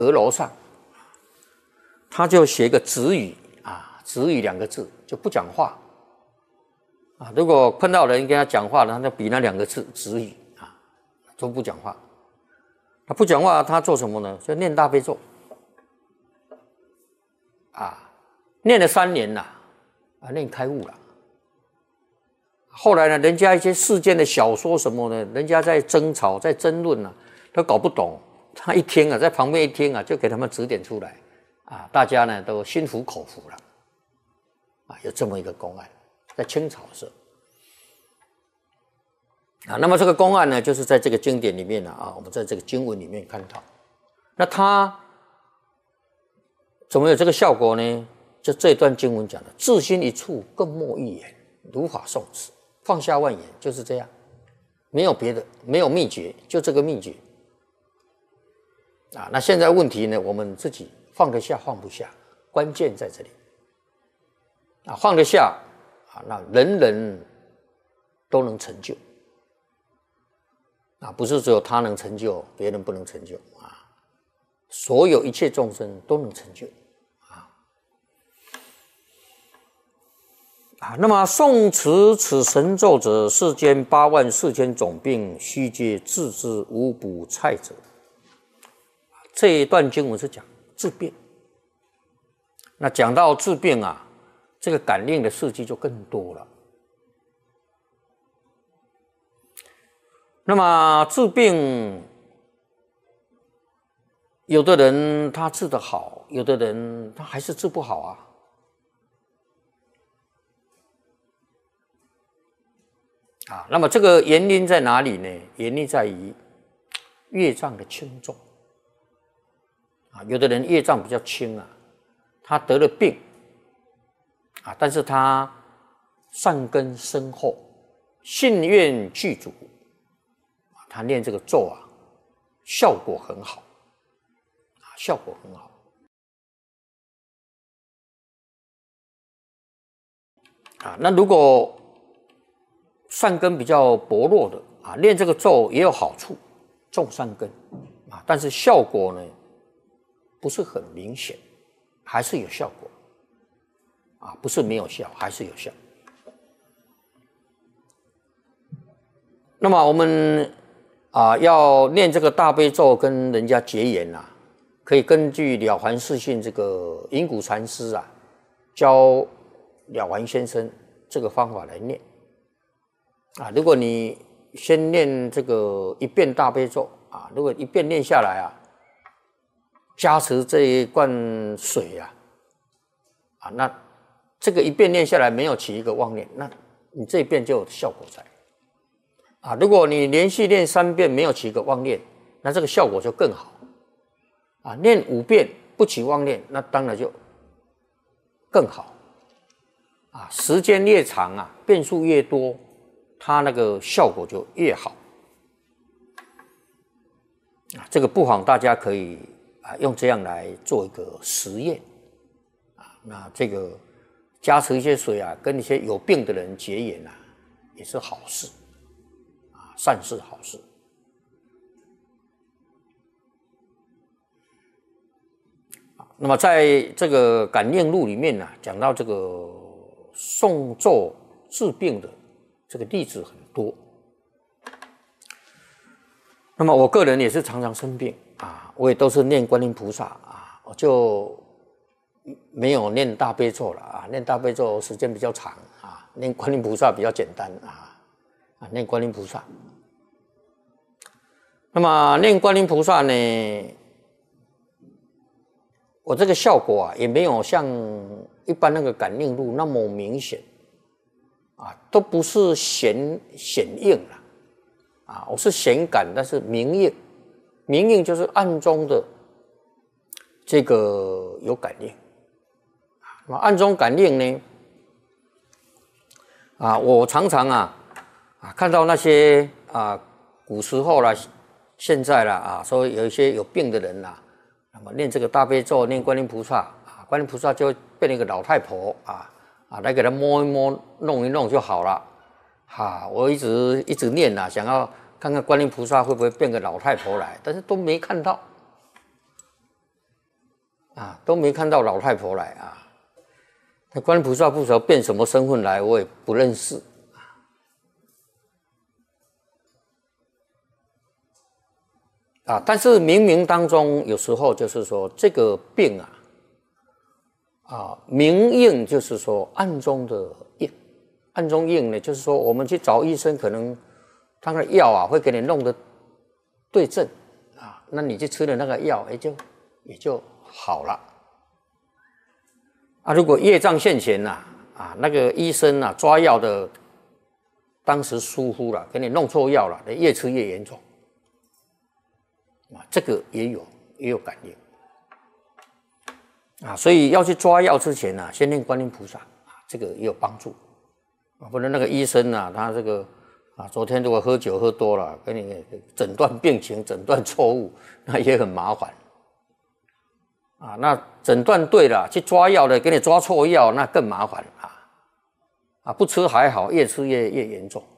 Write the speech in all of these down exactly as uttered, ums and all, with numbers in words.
阁楼上，他就写一个止语啊，止语两个字就不讲话啊。如果碰到人跟他讲话，他就比那两个字止语啊，都不讲话。他不讲话，他做什么呢？就念大悲咒啊，念了三年了啊，念开悟了。后来呢，人家一些世间的小说什么呢，人家在争吵、在争论啊，他搞不懂。他一听啊，在旁边一听啊，就给他们指点出来啊，大家呢都心服口服了啊，有这么一个公案，在清朝的时候啊。那么这个公案呢，就是在这个经典里面啊，我们在这个经文里面看到。那它怎么有这个效果呢？就这段经文讲的，至心一处，更莫一言，如法诵持，放下万言，就是这样，没有别的，没有秘诀，就这个秘诀。啊，那现在问题呢？我们自己放得下放不下，关键在这里。啊，放得下啊，那人人都能成就。啊，不是只有他能成就，别人不能成就啊，所有一切众生都能成就。啊，啊，那么诵持此神咒者，世间八万四千种病，须皆治之，无补菜者。这一段经文是讲治病，那讲到治病啊，这个感应的事迹就更多了。那么治病，有的人他治得好，有的人他还是治不好啊。啊，那么这个原因在哪里呢？原因在于业障的轻重。啊，有的人业障比较轻啊，他得了病啊，但是他善根深厚，信愿具足，他念这个咒啊，效果很好啊，效果很好啊。那如果善根比较薄弱的啊，念这个咒也有好处，种善根啊，但是效果呢？不是很明显，还是有效果啊，不是没有效，还是有效。那么我们啊要念这个大悲咒跟人家结缘啊，可以根据了凡四训这个隐谷禅师啊教了凡先生这个方法来念啊。如果你先念这个一遍大悲咒啊，如果一遍念下来啊，加持这一罐水啊，啊，那这个一遍念下来没有起一个妄念，那你这一遍就有效果在啊。如果你连续念三遍没有起一个妄念，那这个效果就更好啊。念五遍不起妄念，那当然就更好啊。时间越长啊，变数越多，它那个效果就越好啊。这个不妨大家可以。啊，用这样来做一个实验啊，那这个加持一些水啊，跟一些有病的人结缘啊，也是好事啊，善事好事。那么在这个感应录里面呢、啊，讲到这个诵咒治病的这个例子很多。那么我个人也是常常生病。啊，我也都是念观音菩萨啊，我就没有念大悲咒了啊。念大悲咒时间比较长啊，念观音菩萨比较简单啊啊，念观音菩萨。那么念观音菩萨呢，我这个效果啊，也没有像一般那个感应录那么明显啊，都不是显显应了啊，我是显感，但是明应。明应就是暗中的这个有感应，那么暗中感应呢？啊，我常常啊啊看到那些啊古时候啦、现在啦啊，说有一些有病的人啦，那么念这个大悲咒，念观音菩萨啊，观音菩萨就会变成一个老太婆啊啊，来给他摸一摸、弄一弄就好了。哈、啊，我一直一直念啊，想要看看观音菩萨会不会变个老太婆来，但是都没看到啊，都没看到老太婆来啊。那观音菩萨不知道变什么身份来，我也不认识。啊，但是冥冥当中有时候就是说这个病啊，啊，明应就是说暗中的应，暗中应呢，就是说我们去找医生，可能他的药啊会给你弄得对症啊，那你去吃了那个药，也就也就好了。啊，如果业障现前呐、啊，啊，那个医生啊抓药的当时疏忽了，给你弄错药了，你越吃越严重。啊，这个也有也有感应啊，所以要去抓药之前呢、啊，先念观音菩萨啊，这个也有帮助啊。不然那个医生啊，他这个啊，昨天如果喝酒喝多了，给你诊断病情、诊断错误，那也很麻烦啊。那诊断对了，去抓药的给你抓错药，那更麻烦啊。啊，不吃还好，越吃越越严重。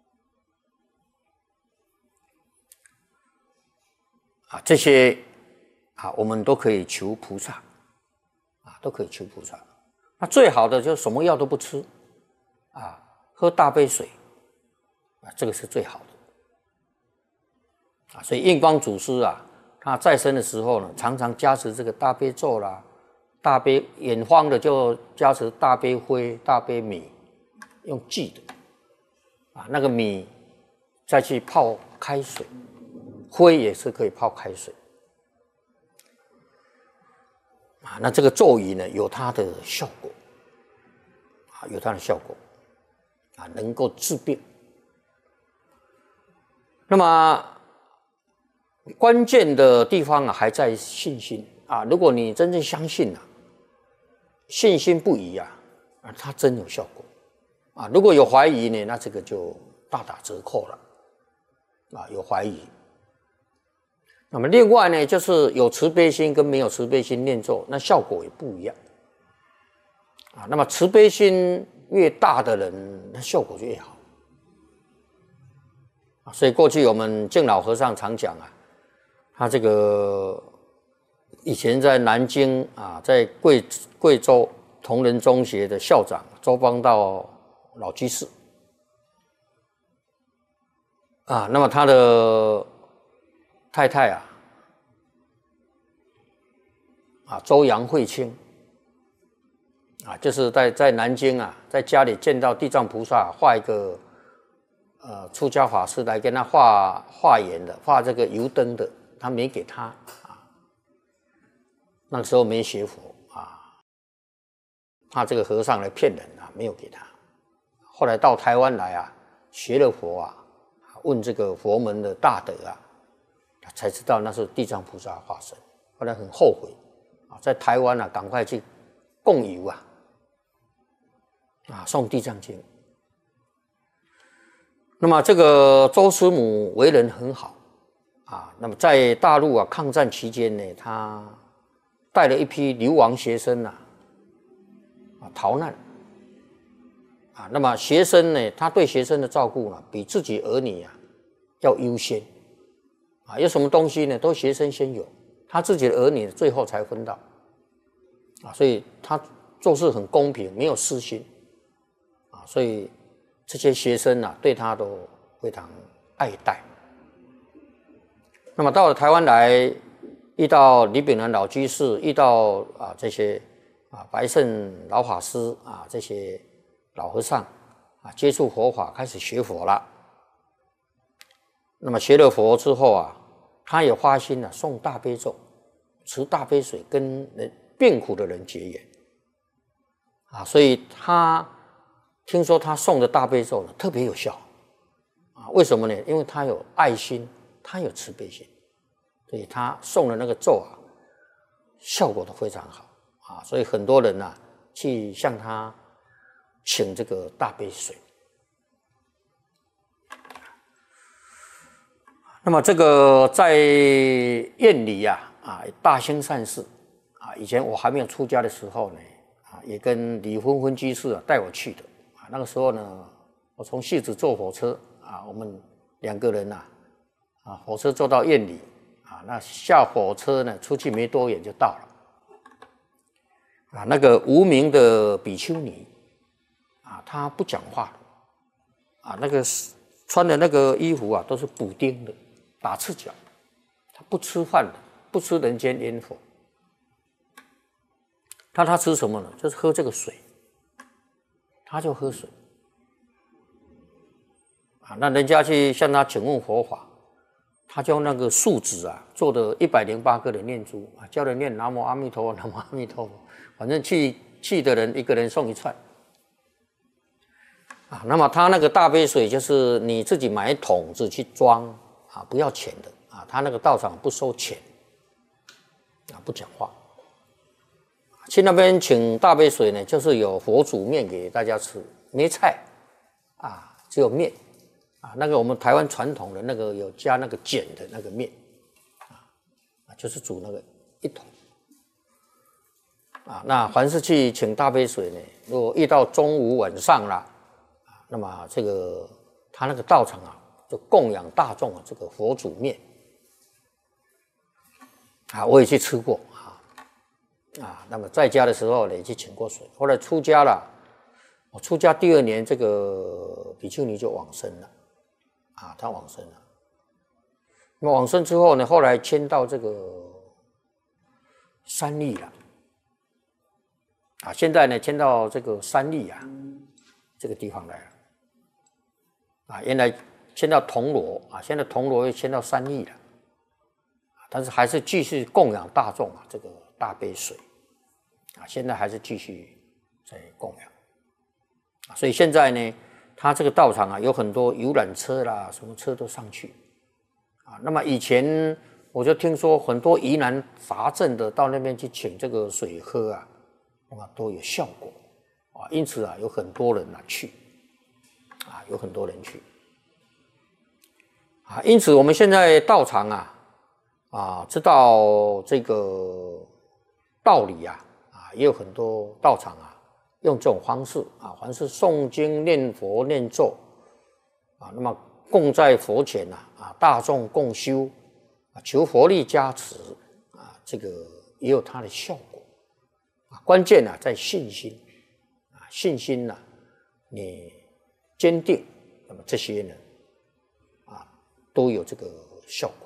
啊，这些啊，我们都可以求菩萨，啊，都可以求菩萨。那最好的就是什么药都不吃，啊，喝大杯水，啊，这个是最好的。啊，所以印光祖师啊，他在生的时候呢，常常加持这个大悲咒啦，大悲远方的就加持大悲灰、大悲米，用祭的，啊，那个米再去泡开水。灰也是可以泡开水啊，那这个咒语呢有它的效果啊，有它的效果啊，能够治病。那么关键的地方啊，还在信心啊。如果你真正相信啊，信心不疑啊，啊，它真有效果啊。如果有怀疑呢，那这个就大打折扣了啊，有怀疑。那么另外呢，就是有慈悲心跟没有慈悲心念咒，那效果也不一样啊。那么慈悲心越大的人，那效果就越好啊。所以过去我们净老和尚常讲啊，他这个以前在南京啊，在贵贵州同仁中学的校长周邦道老居士啊，那么他的太太啊，啊，周杨慧清啊，就是在在南京啊，在家里见到地藏菩萨，画一个呃出家法师来跟他画画眼的，画这个油灯的，他没给他啊。那时候没学佛啊，怕这个和尚来骗人啊，没有给他。后来到台湾来啊，学了佛啊，问这个佛门的大德啊。才知道那是地藏菩萨化身，后来很后悔啊，在台湾啊，赶快去供油啊，啊，诵地藏经。那么这个周师母为人很好啊，那么在大陆啊抗战期间呢，他带了一批流亡学生啊，啊逃难啊，那么学生呢，他对学生的照顾呢，比自己儿女啊要优先。啊，有什么东西呢？都学生先有，他自己的儿女最后才分到，啊，所以他做事很公平，没有私心，啊，所以这些学生啊对他都非常爱戴。那么到了台湾来，遇到李炳南老居士，遇到啊这些啊白胜老法师啊这些老和尚啊，接触佛法，开始学佛了。那么学了佛之后啊，他也发心啊，诵大悲咒，持大悲水，跟人病苦的人结缘啊。所以他听说他诵的大悲咒呢，特别有效啊。为什么呢？因为他有爱心，他有慈悲心，所以他诵的那个咒啊，效果都非常好啊。所以很多人啊，去向他请这个大悲水。那么这个在院里呀，啊，大兴善寺啊，以前我还没有出家的时候呢，啊，也跟李芬芬居士啊带我去的啊。那个时候呢，我从戏子坐火车啊，我们两个人呐，啊，火车坐到院里啊，那下火车呢，出去没多远就到了啊，那个无名的比丘尼啊，他不讲话的啊，那个穿的那个衣服啊，都是补丁的，打赤脚，他不吃饭的，不吃人间烟火。他他吃什么呢？就是喝这个水，他就喝水。啊，那人家去向他请问佛法，他就用那个树脂啊做的一百零八个的念珠啊，教人念南无阿弥陀佛，南无阿弥陀佛，反正去去的人一个人送一串。啊，那么他那个大杯水就是你自己买桶子去装啊，不要钱的啊，他那个道场不收钱，啊，不讲话。去那边请大杯水呢，就是有佛煮面给大家吃，没菜啊，只有面啊。那个我们台湾传统的那个有加那个碱的那个面啊，就是煮那个一桶啊。那凡是去请大杯水呢，如果遇到中午晚上啦，啊，那么这个他那个道场啊，就供养大众啊这个佛煮面啊，我也去吃过。啊，那么在家的时候呢，也去请过水。后来出家了，我出家第二年，这个比丘尼就往生了，啊，他往生了。那么往生之后呢，后来迁到这个三立了，啊，现在呢迁到这个三立啊这个地方来了，啊，原来迁到铜锣啊，现在铜锣又迁到三立了，但是还是继续供养大众啊，这个。大杯水啊，现在还是继续在供养啊，所以现在呢，他这个道场啊，有很多游览车啦，什么车都上去啊。那么以前我就听说很多疑难杂症的到那边去请这个水喝啊，那么都有效果啊，因此啊，有很多人啊去啊，有很多人去啊，因此我们现在道场啊啊，知道这个。道理啊，啊，也有很多道场啊，用这种方式啊，凡是诵经、念佛、念咒啊，那么供在佛前呐，啊，大众共修啊，求佛力加持啊，这个也有它的效果啊。关键呢、啊、在信心啊，信心呢、啊，你坚定，那么这些呢，啊，都有这个效果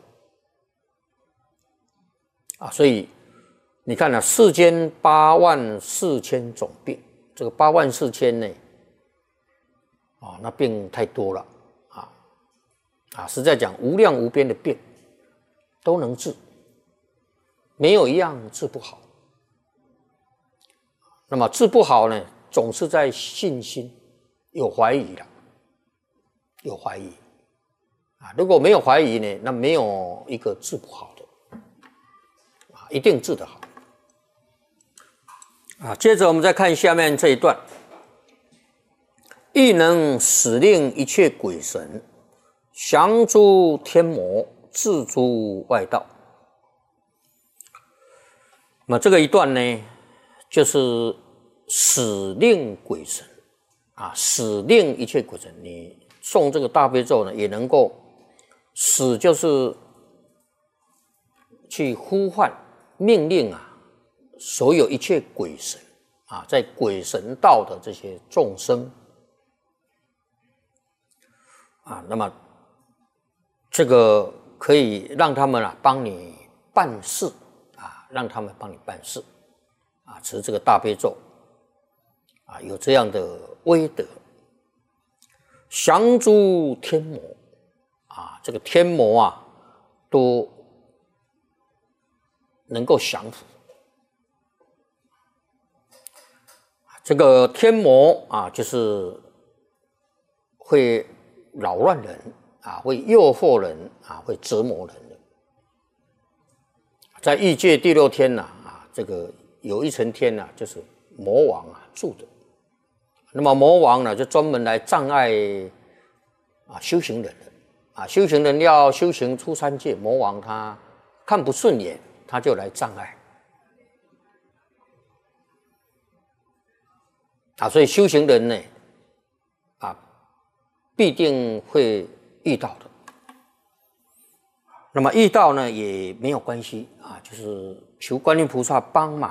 啊，所以。你看啊，世间八万四千种病，这个八万四千呢，啊，那病太多了啊啊，实在讲无量无边的病都能治，没有一样治不好。那么治不好呢，总是在信心有怀疑了，有怀疑啊，如果没有怀疑呢，那没有一个治不好的啊，一定治得好。啊，接着我们再看下面这一段，亦能使令一切鬼神降诸天魔，制诸外道。那么这个一段呢，就是使令鬼神啊，使令一切鬼神。你诵这个大悲咒呢，也能够使，就是去呼唤、命令啊。所有一切鬼神啊，在鬼神道的这些众生啊，那么这个可以让他们啊帮你办事啊，让他们帮你办事啊，持这个大悲咒啊，有这样的威德，降诸天魔啊，这个天魔啊都能够降服。这个天魔啊，就是会扰乱人啊，会诱惑人啊，会折磨人的。在欲界第六天呐啊，这个有一层天呐、啊，就是魔王啊住的。那么魔王呢，就专门来障碍啊修行人的啊，修行人要修行出三界，魔王他看不顺眼，他就来障碍。啊，所以修行人呢，啊，必定会遇到的。那么遇到呢也没有关系啊，就是求观音菩萨帮忙